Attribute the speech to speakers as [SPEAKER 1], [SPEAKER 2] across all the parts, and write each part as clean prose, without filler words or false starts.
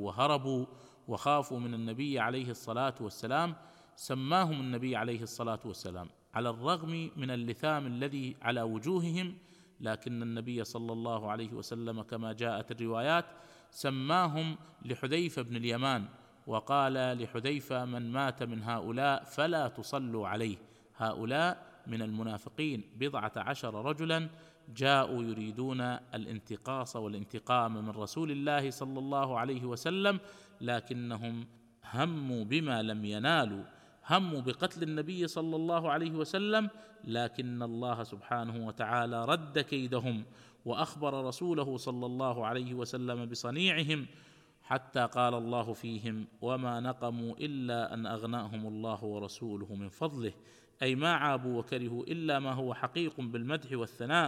[SPEAKER 1] وهربوا وخافوا من النبي عليه الصلاة والسلام سماهم النبي عليه الصلاة والسلام، على الرغم من اللثام الذي على وجوههم، لكن النبي صلى الله عليه وسلم كما جاءت الروايات سماهم لحذيفة بن اليمان، وقال لحذيفة: من مات من هؤلاء فلا تصلوا عليه. هؤلاء من المنافقين 12 رجلا جاءوا يريدون الانتقاص والانتقام من رسول الله صلى الله عليه وسلم، لكنهم هموا بما لم ينالوا، هموا بقتل النبي صلى الله عليه وسلم، لكن الله سبحانه وتعالى رد كيدهم وأخبر رسوله صلى الله عليه وسلم بصنيعهم، حتى قال الله فيهم: وما نقموا إلا أن أغناهم الله ورسوله من فضله، أي ما عابوا وكرهوا إلا ما هو حقيق بالمدح والثناء،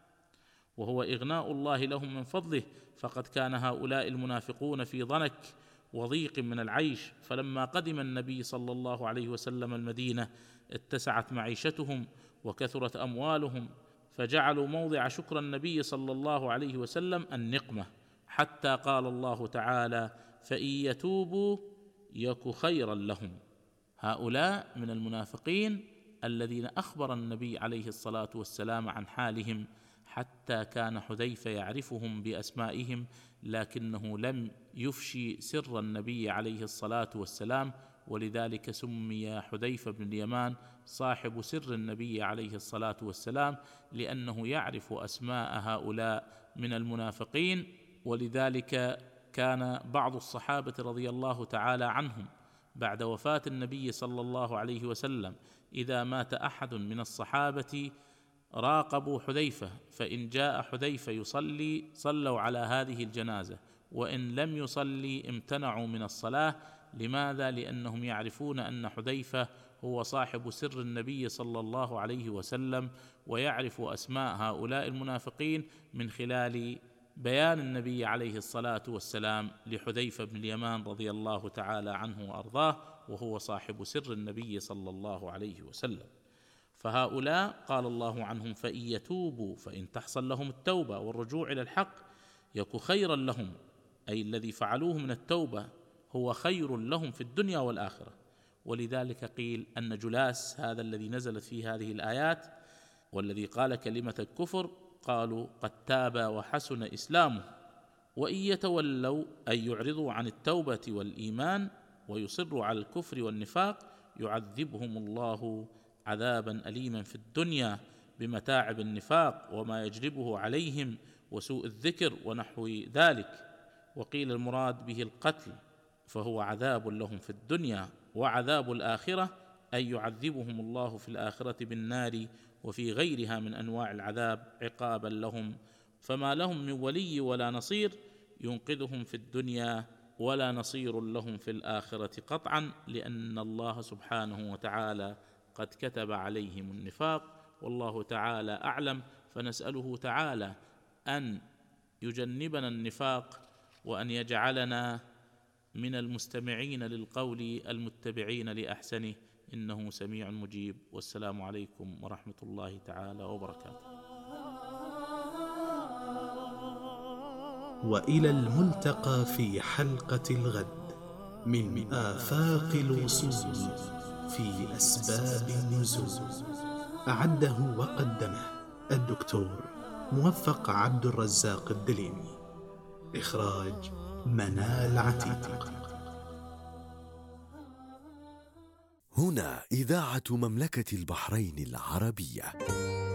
[SPEAKER 1] وهو إغناء الله لهم من فضله. فقد كان هؤلاء المنافقون في ضنك وضيق من العيش، فلما قدم النبي صلى الله عليه وسلم المدينة اتسعت معيشتهم وكثرت أموالهم، فجعلوا موضع شكر النبي صلى الله عليه وسلم النقمة، حتى قال الله تعالى: فإن يتوبوا يك خيرا لهم. هؤلاء من المنافقين الذين أخبر النبي عليه الصلاة والسلام عن حالهم، حتى كان حذيفة يعرفهم بأسمائهم، لكنه لم يفشي سر النبي عليه الصلاة والسلام، ولذلك سمي حذيفة بن اليمان صاحب سر النبي عليه الصلاة والسلام، لأنه يعرف أسماء هؤلاء من المنافقين. ولذلك كان بعض الصحابة رضي الله تعالى عنهم بعد وفاة النبي صلى الله عليه وسلم إذا مات أحد من الصحابة راقبوا حذيفة، فإن جاء حذيفة يصلي صلوا على هذه الجنازة، وإن لم يصلي امتنعوا من الصلاة. لماذا؟ لأنهم يعرفون أن حذيفة هو صاحب سر النبي صلى الله عليه وسلم، ويعرف أسماء هؤلاء المنافقين من خلال بيان النبي عليه الصلاة والسلام لحذيفة بن اليمان رضي الله تعالى عنه وأرضاه، وهو صاحب سر النبي صلى الله عليه وسلم. فهؤلاء قال الله عنهم: فإن يتوبوا، فإن تحصل لهم التوبة والرجوع إلى الحق يك خيرا لهم، أي الذي فعلوه من التوبة هو خير لهم في الدنيا والآخرة. ولذلك قيل أن جلاس هذا الذي نزلت فيه هذه الآيات والذي قال كلمة الكفر قالوا: قد تاب وحسن إسلامه. وإن يتولوا أي يعرضوا عن التوبة والإيمان ويصروا على الكفر والنفاق يعذبهم الله عذابا أليما في الدنيا بمتاعب النفاق وما يجلبه عليهم وسوء الذكر ونحو ذلك. وقيل المراد به القتل، فهو عذاب لهم في الدنيا، وعذاب الآخرة أي يعذبهم الله في الآخرة بالنار وفي غيرها من أنواع العذاب عقابا لهم، فما لهم من ولي ولا نصير ينقذهم في الدنيا، ولا نصير لهم في الآخرة قطعا، لأن الله سبحانه وتعالى قد كتب عليهم النفاق. والله تعالى أعلم، فنسأله تعالى أن يجنبنا النفاق، وأن يجعلنا من المستمعين للقول المتبعين لأحسنه، إنه سميع مجيب. والسلام عليكم ورحمة الله تعالى وبركاته.
[SPEAKER 2] وإلى الملتقى في حلقة الغد من آفاق الوصول في أسباب النزول. أعده وقدمه الدكتور موفق عبد الرزاق الدليمي. إخراج منال عتيق.
[SPEAKER 3] هنا إذاعة مملكة البحرين العربية.